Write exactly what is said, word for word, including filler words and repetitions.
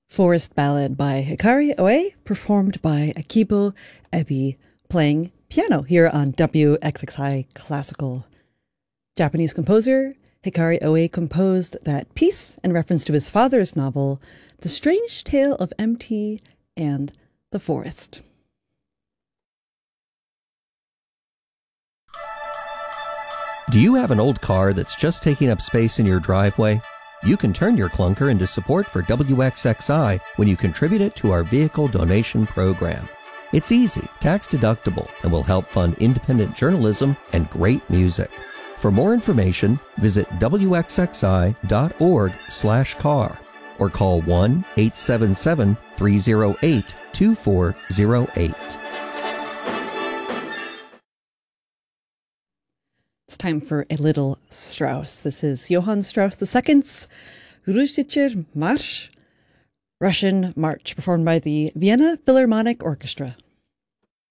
Forest Ballad by Hikari Oe, performed by Akibo Ebi, playing piano here on W X X I Classical. Japanese composer Hikari Oe composed that piece in reference to his father's novel, The Strange Tale of M T and the Forest. Do you have an old car that's just taking up space in your driveway? You can turn your clunker into support for W X X I when you contribute it to our vehicle donation program. It's easy, tax-deductible, and will help fund independent journalism and great music. For more information, visit W X X I dot org slash car or call one eight seven seven, three oh eight, two four oh eight. It's time for a little Strauss. This is Johann Strauss the Second's Russischer Marsch, Russian March, performed by the Vienna Philharmonic Orchestra.